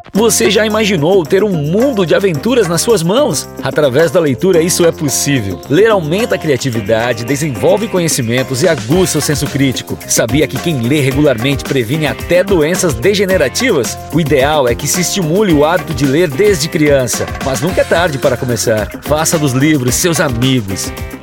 Você já imaginou ter um mundo de aventuras nas suas mãos? Através da leitura, isso é possível. Ler aumenta a criatividade, desenvolve conhecimentos e aguça o senso crítico. Sabia que quem lê regularmente previne até doenças degenerativas? O ideal é que se estimule o hábito de ler desde criança, mas nunca é tarde para começar. Faça dos livros seus amigos.